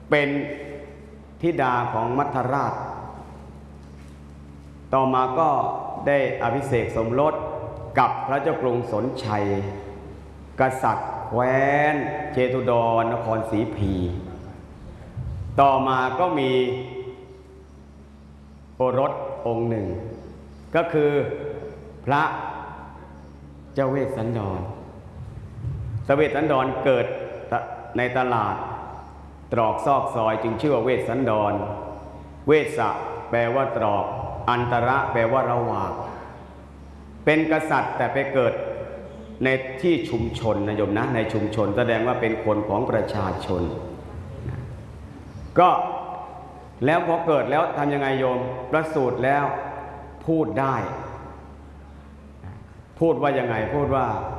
เป็นธิดาของมัทธราชต่อมาก็ได้อภิเษกสมรสกับพระเจ้ากรุงสนชัยกษัตริย์แคว้นเชตุดรนครศรีพีต่อมาก็มีโอรสองค์หนึ่งก็คือพระเจ้าเวสสันดรเวสสันดรเกิดในตลาดตรอกซอกซอยจึงชื่อว่าเวสสันดรเวสสะแปลว่าตรอกอันตระแปลว่าระหว่างเป็นกษัตริย์แต่ไปเกิดในที่ชุมชนนะโยมนะในชุมชนแสดงว่าเป็นคนของประชาชนก็แล้วพอเกิดแล้วทำยังไงโยมประสูติแล้วพูดได้พูดว่ายังไงพูดว่า